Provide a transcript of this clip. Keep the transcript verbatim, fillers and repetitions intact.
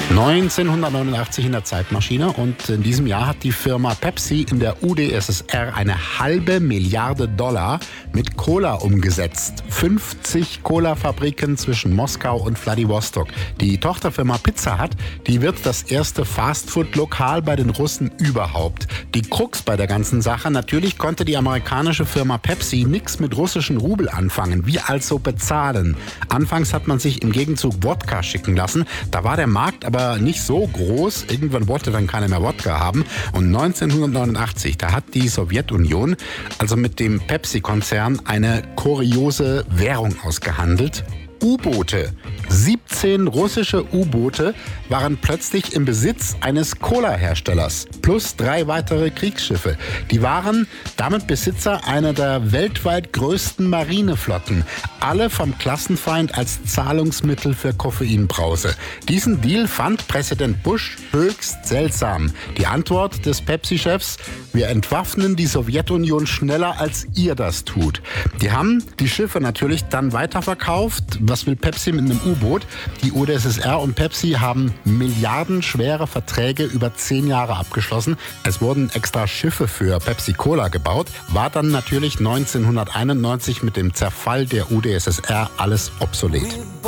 neunzehnhundertneunundachtzig in der Zeitmaschine und in diesem Jahr hat die Firma Pepsi in der U d S S R eine halbe Milliarde Dollar mit Cola umgesetzt. fünfzig Cola-Fabriken zwischen Moskau und Wladiwostok. Die Tochterfirma Pizza Hut, die wird das erste Fastfood-Lokal bei den Russen überhaupt. Die Krux bei der ganzen Sache: natürlich konnte die amerikanische Firma Pepsi nichts mit russischen Rubel anfangen. Wie also bezahlen? Anfangs hat man sich im Gegenzug Wodka schicken lassen. Da war der Markt aber nicht so groß. Irgendwann wollte dann keiner mehr Wodka haben. Und neunzehnhundertneunundachtzig, da hat die Sowjetunion also mit dem Pepsi-Konzern eine kuriose Währung ausgehandelt: U-Boote. siebzehn russische U-Boote waren plötzlich im Besitz eines Cola-Herstellers. Plus drei weitere Kriegsschiffe. Die waren damit Besitzer einer der weltweit größten Marineflotten. Alle vom Klassenfeind als Zahlungsmittel für Koffeinbrause. Diesen Deal fand Präsident Bush höchst seltsam. Die Antwort des Pepsi-Chefs: wir entwaffnen die Sowjetunion schneller, als ihr das tut. Die haben die Schiffe natürlich dann weiterverkauft. Was will Pepsi mit einem U-Boot? Die U d S S R und Pepsi haben milliardenschwere Verträge über zehn Jahre abgeschlossen. Es wurden extra Schiffe für Pepsi Cola gebaut. War dann natürlich neunzehnhunderteinundneunzig mit dem Zerfall der U d S S R alles obsolet.